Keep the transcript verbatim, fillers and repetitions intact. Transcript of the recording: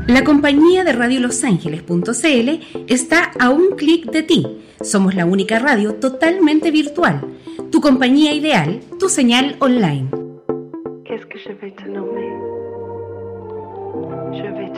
La compañía de radio los ángeles punto c l está a un clic de ti. Somos la única radio totalmente virtual. Tu compañía ideal, tu señal online. Qu'est-ce que je vais te nommer? Je vais